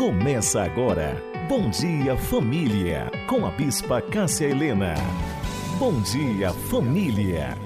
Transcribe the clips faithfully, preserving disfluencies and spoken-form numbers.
Começa agora, Bom Dia Família, com a Bispa Cássia Helena. Bom Dia Família.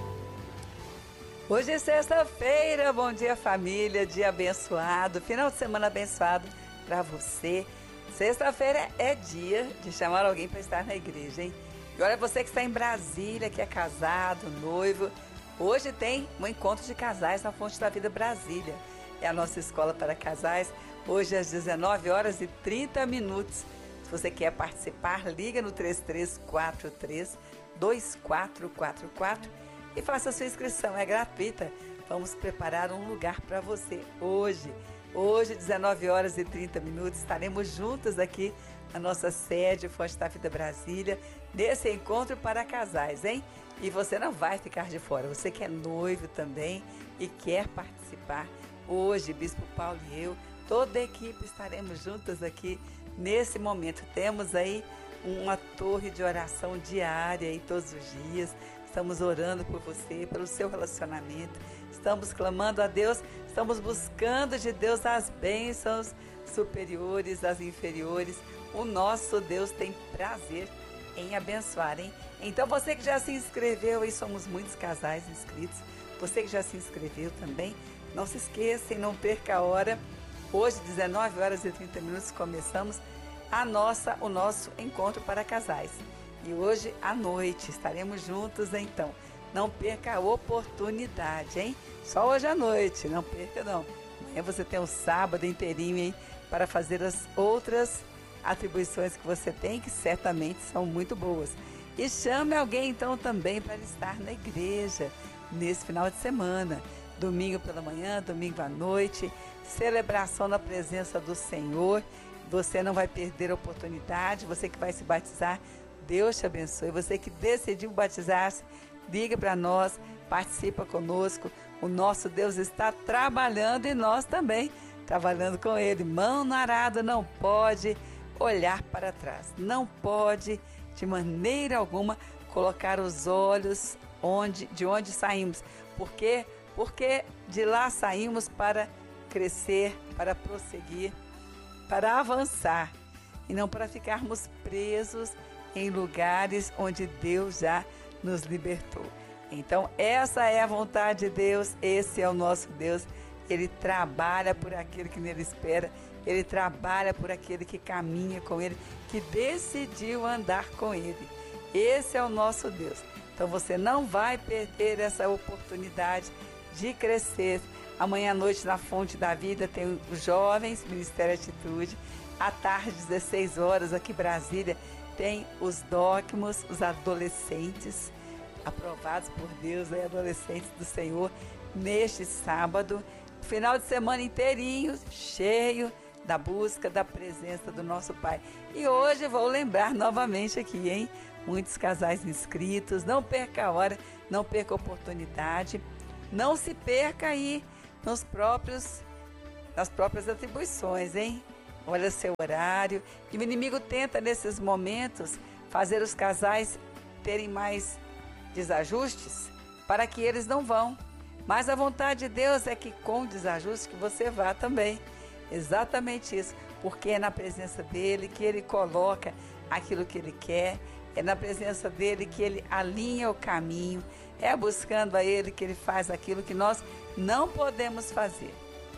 Hoje é sexta-feira, bom dia família, dia abençoado, final de semana abençoado para você. Sexta-feira é dia de chamar alguém para estar na igreja, hein? E olha, você que está em Brasília, que é casado, noivo, hoje tem um encontro de casais na Fonte da Vida Brasília. É a nossa escola para casais, hoje às dezenove horas e trinta minutos. Se você quer participar, liga no três três quatro três, dois quatro quatro quatro e faça a sua inscrição, é gratuita. Vamos preparar um lugar para você hoje. Hoje, dezenove horas e trinta minutos, estaremos juntas aqui na nossa sede, Fonte da Vida Brasília, nesse encontro para casais, hein? E você não vai ficar de fora, você que é noivo também e quer participar. Hoje, Bispo Paulo e eu, toda a equipe estaremos juntas aqui nesse momento. Temos aí uma torre de oração diária aí todos os dias. Estamos orando por você, pelo seu relacionamento. Estamos clamando a Deus, estamos buscando de Deus as bênçãos superiores, as inferiores. O nosso Deus tem prazer em abençoar, hein? Então você que já se inscreveu, e somos muitos casais inscritos, você que já se inscreveu também, não se esqueça e não perca a hora. Hoje, dezenove horas e trinta minutos, começamos a nossa, o nosso encontro para casais. E hoje à noite estaremos juntos, então. Não perca a oportunidade, hein? Só hoje à noite, não perca não. Amanhã você tem um sábado inteirinho, hein? Para fazer as outras atribuições que você tem, que certamente são muito boas. E chame alguém então também para estar na igreja nesse final de semana. Domingo pela manhã, domingo à noite, celebração na presença do Senhor. Você não vai perder a oportunidade, você que vai se batizar, Deus te abençoe. Você que decidiu batizar-se, liga para nós, participa conosco. O nosso Deus está trabalhando e nós também trabalhando com Ele. Mão na arada, não pode olhar para trás. Não pode, de maneira alguma, colocar os olhos onde, de onde saímos. Por quê? Porque de lá saímos para crescer, para prosseguir, para avançar e não para ficarmos presos em lugares onde Deus já nos libertou. Então, essa é a vontade de Deus, esse é o nosso Deus. Ele trabalha por aquele que nele espera, Ele trabalha por aquele que caminha com Ele, que decidiu andar com Ele. Esse é o nosso Deus. Então, você não vai perder essa oportunidade de crescer. Amanhã à noite, na Fonte da Vida, tem os jovens, Ministério Atitude. À tarde, dezesseis horas, aqui em Brasília, tem os dogmas, os adolescentes, aprovados por Deus, né, adolescentes do Senhor, neste sábado. Final de semana inteirinho, cheio da busca da presença do nosso Pai. E hoje vou lembrar novamente aqui, hein? Muitos casais inscritos, não perca a hora, não perca a oportunidade, não se perca aí nos próprios, nas próprias atribuições, hein? Olha seu horário. E o inimigo tenta, nesses momentos, fazer os casais terem mais desajustes para que eles não vão. Mas a vontade de Deus é que com desajuste que você vá também. Exatamente isso. Porque é na presença dele que ele coloca aquilo que ele quer. É na presença dele que ele alinha o caminho. É buscando a ele que ele faz aquilo que nós não podemos fazer.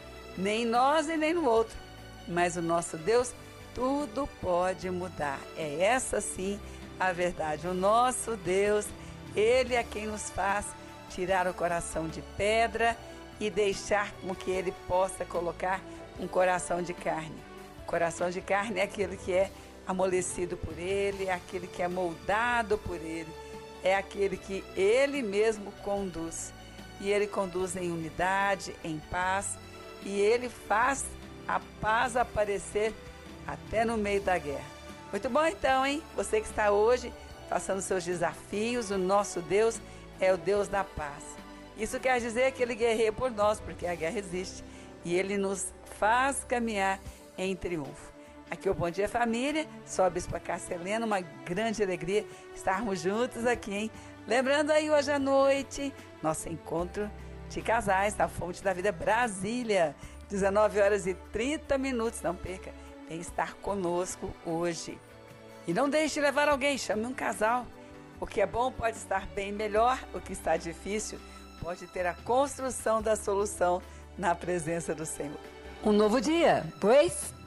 Nem nós e nem no outro. Mas o nosso Deus, tudo pode mudar. É essa sim a verdade. O nosso Deus, Ele é quem nos faz tirar o coração de pedra e deixar com que Ele possa colocar um coração de carne. O coração de carne é aquele que é amolecido por Ele, é aquele que é moldado por Ele, é aquele que Ele mesmo conduz. E Ele conduz em unidade, em paz, e Ele faz a paz aparecer até no meio da guerra. Muito bom então, hein? Você que está hoje passando seus desafios, o nosso Deus é o Deus da paz. Isso quer dizer que Ele guerreia por nós, porque a guerra existe. E Ele nos faz caminhar em triunfo. Aqui é o Bom Dia Família, sou a Bispa Cássia Helena, uma grande alegria estarmos juntos aqui, hein? Lembrando aí hoje à noite, nosso encontro de casais na Fonte da Vida Brasília. dezenove horas e trinta minutos, não perca. em estar conosco hoje. E não deixe de levar alguém, chame um casal. O que é bom pode estar bem melhor, o que está difícil pode ter a construção da solução na presença do Senhor. Um novo dia, pois...